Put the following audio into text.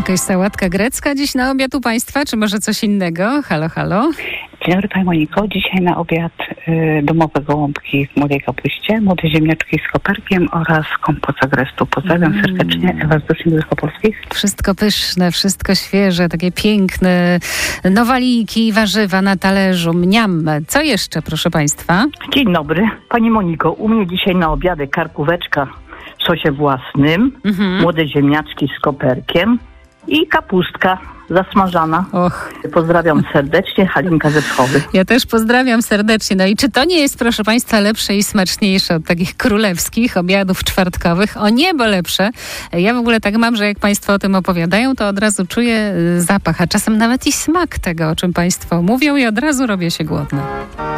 Jakaś sałatka grecka dziś na obiad u Państwa, czy może coś innego? Halo, halo. Dzień dobry Pani Moniko. Dzisiaj na obiad domowe gołąbki w młodej kapuście, młode ziemniaczki z koperkiem oraz kompot z agrestu. Pozdrawiam serdecznie, Ewa z Duszyn Wielkopolskich. Wszystko pyszne, wszystko świeże, takie piękne nowaliki, warzywa na talerzu, mniam. Co jeszcze, proszę Państwa? Dzień dobry. Pani Moniko, u mnie dzisiaj na obiadek karkóweczka w sosie własnym, młode ziemniaczki z koperkiem i kapustka zasmażana. Och. Pozdrawiam serdecznie, Halinka ze Wschody. Ja też pozdrawiam serdecznie. No i czy to nie jest, proszę Państwa, lepsze i smaczniejsze od takich królewskich obiadów czwartkowych? O niebo lepsze. Ja w ogóle tak mam, że jak Państwo o tym opowiadają, to od razu czuję zapach, a czasem nawet i smak tego, o czym Państwo mówią i od razu robię się głodna.